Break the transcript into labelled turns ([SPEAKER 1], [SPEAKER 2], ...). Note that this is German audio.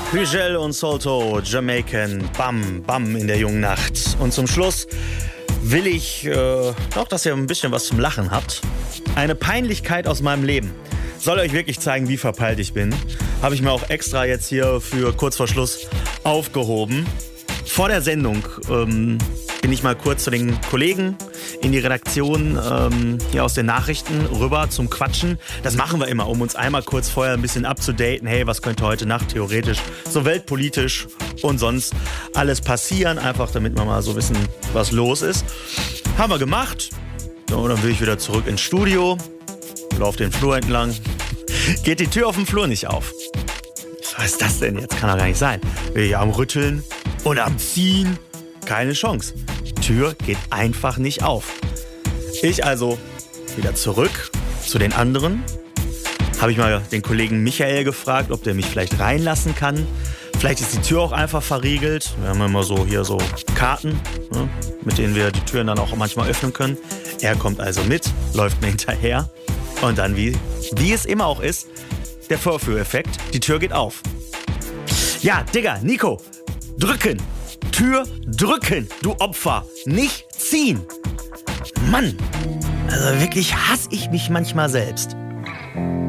[SPEAKER 1] Hügel und Salto, Jamaican, Bam, Bam in der jungen Nacht. Und zum Schluss will ich doch, dass ihr ein bisschen was zum Lachen habt. Eine Peinlichkeit aus meinem Leben. Soll euch wirklich zeigen, wie verpeilt ich bin. Habe ich mir auch extra jetzt hier für kurz vor Schluss aufgehoben. Vor der Sendung bin ich mal kurz zu den Kollegen in die Redaktion hier aus den Nachrichten rüber zum Quatschen. Das machen wir immer, um uns einmal kurz vorher ein bisschen abzudaten. Hey, was könnte heute Nacht theoretisch so weltpolitisch und sonst alles passieren? Einfach damit wir mal so wissen, was los ist. Haben wir gemacht. So, dann will ich wieder zurück ins Studio. Lauf den Flur entlang. Geht die Tür auf dem Flur nicht auf. Was ist das denn jetzt? Kann doch gar nicht sein. Bin ich am Rütteln und am Ziehen. Keine Chance. Die Tür geht einfach nicht auf. Ich also wieder zurück zu den anderen. Habe ich mal den Kollegen Michael gefragt, ob der mich vielleicht reinlassen kann. Vielleicht ist die Tür auch einfach verriegelt. Wir haben immer so hier so Karten, ne, mit denen wir die Türen dann auch manchmal öffnen können. Er kommt also mit, läuft mir hinterher. Und dann, wie es immer auch ist, der Vorführeffekt. Die Tür geht auf. Ja, Digga, Nico, drücken. Tür drücken, du Opfer. Nicht ziehen. Mann, also wirklich hasse ich mich manchmal selbst.